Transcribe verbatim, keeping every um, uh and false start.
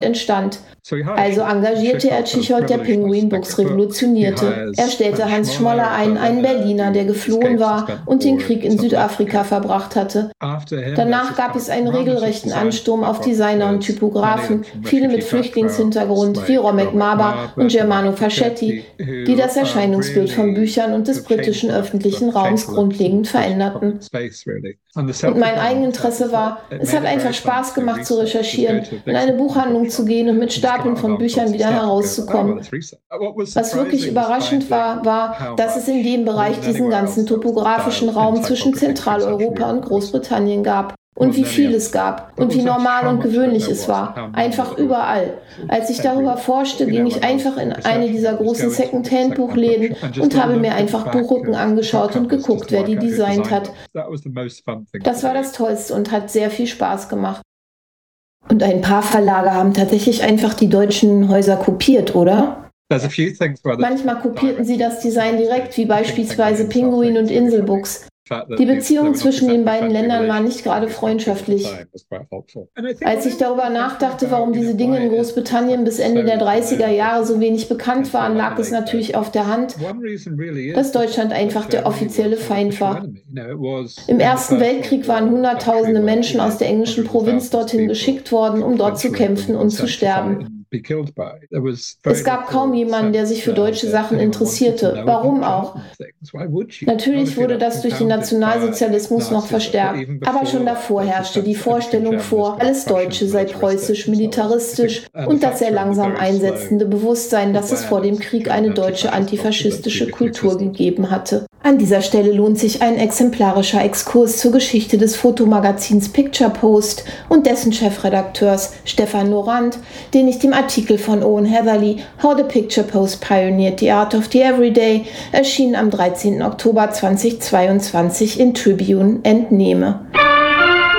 entstand. Also engagierte er Tschichold, der Penguin Books revolutionierte. Er stellte Hans Schmoller ein, einen Berliner, der geflohen war und den Krieg in Südafrika verbracht hatte. Danach gab es einen regelrechten Ansturm auf Designer und Typografen, viele mit Flüchtlingshintergrund wie Romek Maba und Germano Fascetti, die das Erscheinungsbild von Büchern und des britischen öffentlichen Raums grundlegend veränderten. Und mein Eigeninteresse war, es hat einfach Spaß gemacht zu recherchieren, in eine Buchhandlung zu gehen und mit Stapeln von Büchern wieder herauszukommen. Was wirklich überraschend war, war, dass es in dem Bereich diesen ganzen topografischen Raum zwischen Zentraleuropa und Großbritannien gab. Und wie viel es gab und wie normal und gewöhnlich es war. Einfach überall. Als ich darüber forschte, ging ich einfach in eine dieser großen Second-Hand-Buchläden und habe mir einfach Buchrücken angeschaut und geguckt, wer die designt hat. Das war das Tollste und hat sehr viel Spaß gemacht. Und ein paar Verlage haben tatsächlich einfach die deutschen Häuser kopiert, oder? Manchmal kopierten sie das Design direkt, wie beispielsweise Penguin und Inselbooks. Die Beziehung zwischen den beiden Ländern war nicht gerade freundschaftlich. Als ich darüber nachdachte, warum diese Dinge in Großbritannien bis Ende der dreißiger Jahre so wenig bekannt waren, lag es natürlich auf der Hand, dass Deutschland einfach der offizielle Feind war. Im Ersten Weltkrieg waren Hunderttausende Menschen aus der englischen Provinz dorthin geschickt worden, um dort zu kämpfen und zu sterben. Es gab kaum jemanden, der sich für deutsche Sachen interessierte. Warum auch? Natürlich wurde das durch den Nationalsozialismus noch verstärkt. Aber schon davor herrschte die Vorstellung vor, alles Deutsche sei preußisch, militaristisch und das sehr langsam einsetzende Bewusstsein, dass es vor dem Krieg eine deutsche antifaschistische Kultur gegeben hatte. An dieser Stelle lohnt sich ein exemplarischer Exkurs zur Geschichte des Fotomagazins Picture Post und dessen Chefredakteurs Stefan Lorand, den ich dem Artikel von Owen Heatherly How the Picture Post Pioneered the Art of the Everyday, erschienen am dreizehnten Oktober zweitausendzweiundzwanzig in Tribune, entnehme.